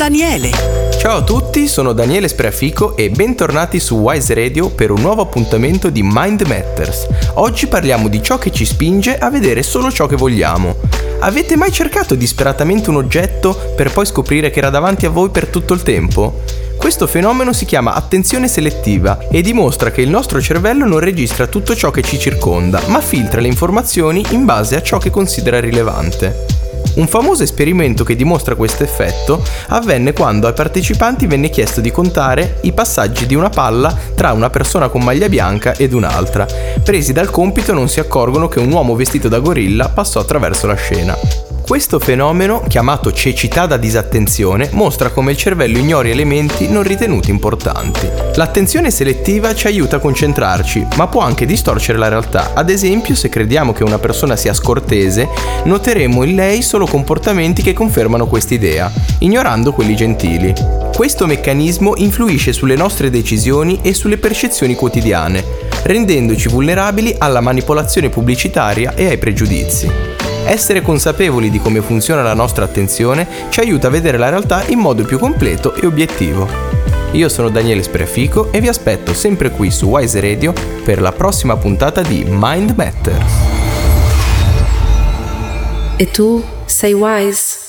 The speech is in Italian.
Daniele. Ciao a tutti, sono Daniele Spreafico e bentornati su Wise Radio per un nuovo appuntamento di Mind Matters. Oggi parliamo di ciò che ci spinge a vedere solo ciò che vogliamo. Avete mai cercato disperatamente un oggetto per poi scoprire che era davanti a voi per tutto il tempo? Questo fenomeno si chiama attenzione selettiva e dimostra che il nostro cervello non registra tutto ciò che ci circonda, ma filtra le informazioni in base a ciò che considera rilevante. Un famoso esperimento che dimostra questo effetto avvenne quando ai partecipanti venne chiesto di contare i passaggi di una palla tra una persona con maglia bianca ed un'altra. Presi dal compito non si accorgono che un uomo vestito da gorilla passò attraverso la scena. Questo fenomeno, chiamato cecità da disattenzione, mostra come il cervello ignori elementi non ritenuti importanti. L'attenzione selettiva ci aiuta a concentrarci, ma può anche distorcere la realtà. Ad esempio, se crediamo che una persona sia scortese, noteremo in lei solo comportamenti che confermano quest'idea, ignorando quelli gentili. Questo meccanismo influisce sulle nostre decisioni e sulle percezioni quotidiane, rendendoci vulnerabili alla manipolazione pubblicitaria e ai pregiudizi. Essere consapevoli di come funziona la nostra attenzione ci aiuta a vedere la realtà in modo più completo e obiettivo. Io sono Daniele Spreafico e vi aspetto sempre qui su Wise Radio per la prossima puntata di Mind Matters. E tu sei wise?